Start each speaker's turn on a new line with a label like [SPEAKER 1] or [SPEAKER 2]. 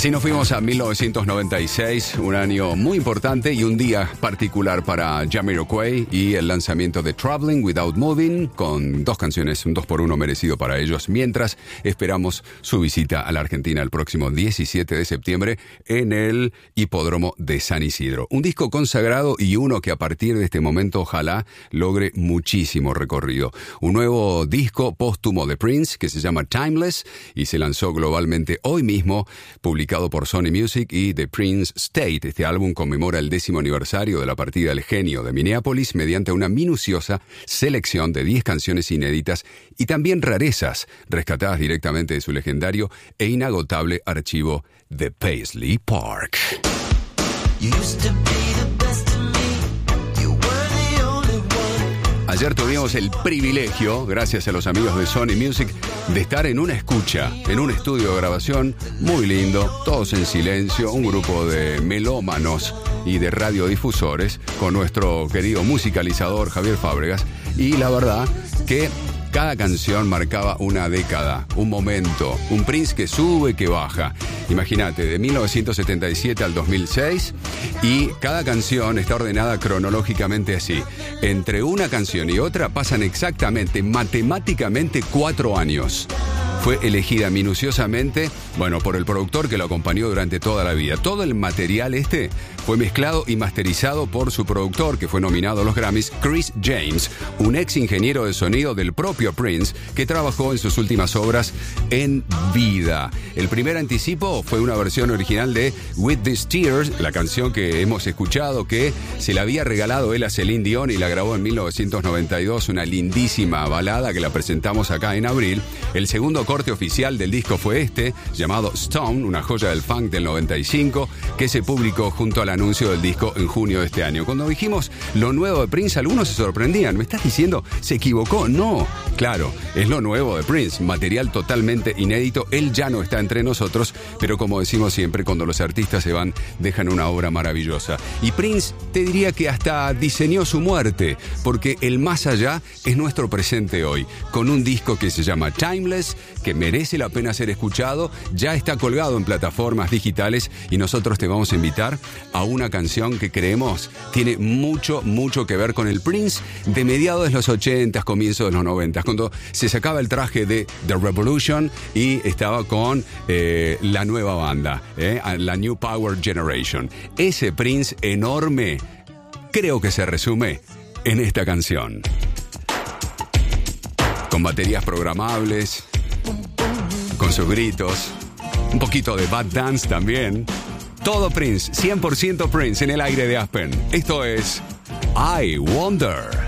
[SPEAKER 1] Así nos fuimos a 1996, un año muy importante y un día particular para Jamiroquai y el lanzamiento de Traveling Without Moving, con 2 canciones, un 2x1 merecido para ellos, mientras esperamos su visita a la Argentina el próximo 17 de septiembre en el Hipódromo de San Isidro. Un disco consagrado y uno que a partir de este momento ojalá logre muchísimo recorrido. Un nuevo disco póstumo de Prince que se llama Timeless y se lanzó globalmente hoy mismo, publicado por Sony Music y The Prince State. Este álbum conmemora el 10º aniversario de la partida del genio de Minneapolis mediante una minuciosa selección de 10 canciones inéditas y también rarezas rescatadas directamente de su legendario e inagotable archivo de Paisley Park. Ayer tuvimos el privilegio, gracias a los amigos de Sony Music, de estar en una escucha, en un estudio de grabación muy lindo, todos en silencio, un grupo de melómanos y de radiodifusores con nuestro querido musicalizador Javier Fábregas, y la verdad que cada canción marcaba una década, un momento, un Prince que sube, que baja. Imagínate, de 1977 al 2006, y cada canción está ordenada cronológicamente así. Entre una canción y otra pasan exactamente, matemáticamente, 4 años. Fue elegida minuciosamente, por el productor que lo acompañó durante toda la vida. Todo el material fue mezclado y masterizado por su productor, que fue nominado a los Grammys, Chris James, un ex ingeniero de sonido del propio Prince, que trabajó en sus últimas obras en vida. El primer anticipo fue una versión original de With These Tears, la canción que hemos escuchado, que se la había regalado él a Celine Dion y la grabó en 1992, una lindísima balada que la presentamos acá en abril. El segundo corte oficial del disco fue llamado Stone, una joya del funk del 95, que se publicó junto al anuncio del disco en junio de este año. Cuando dijimos lo nuevo de Prince, algunos se sorprendían. ¿Me estás diciendo se equivocó? No, claro, es lo nuevo de Prince, material totalmente inédito. Él ya no está entre nosotros, pero como decimos siempre, cuando los artistas se van, dejan una obra maravillosa. Y Prince, te diría que hasta diseñó su muerte, porque el más allá es nuestro presente hoy, con un disco que se llama Timeless, que merece la pena ser escuchado, ya está colgado en plataformas digitales, y nosotros te vamos a invitar a una canción que creemos tiene mucho que ver con el Prince de mediados de los 80s, comienzos de los 90s, cuando se sacaba el traje de The Revolution y estaba con la nueva banda, la New Power Generation. Ese Prince enorme creo que se resume en esta canción, con baterías programables, con sus gritos, un poquito de bad dance también. Todo Prince, 100% Prince en el aire de Aspen. Esto es I Wonder.